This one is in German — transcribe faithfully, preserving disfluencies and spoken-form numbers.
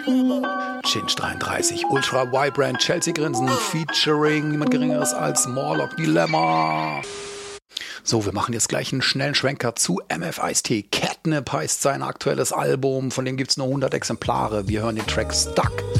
Chinch dreiunddreißig, Ultra Vibrant, Chelsea Grinsen, featuring niemand Geringeres als Morlock Dilemma. So, wir machen jetzt gleich einen schnellen Schwenker zu M F Ice-T. Catnip heißt sein aktuelles Album, von dem gibt es nur hundert Exemplare. Wir hören den Track Stuck.